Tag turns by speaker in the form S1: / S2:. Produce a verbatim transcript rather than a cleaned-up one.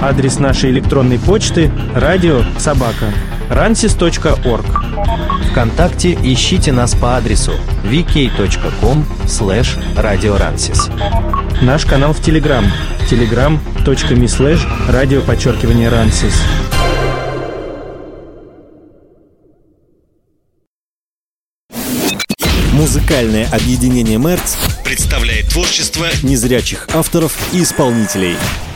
S1: Адрес нашей электронной почты – радио собака рансис точка орг.
S2: ВКонтакте ищите нас по адресу ви кей точка ком слэш радиорансис.
S1: Наш канал в Телеграм – телеграм точка ми слэш радио подчеркивание рансис.
S3: Музыкальное объединение «Мерц» представляет творчество незрячих авторов и исполнителей.